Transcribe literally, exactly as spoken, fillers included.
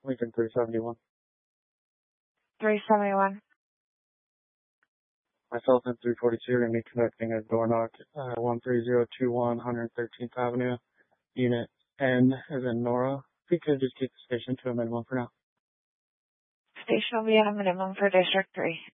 Lincoln three seventy-one. three seventy-one. Myself and three forty-two are going to be conducting a door knock at one three zero two one one hundred thirteenth Avenue, Unit N as in Nora. If we could just keep the station to a minimum for now. Station will be at a minimum for District three.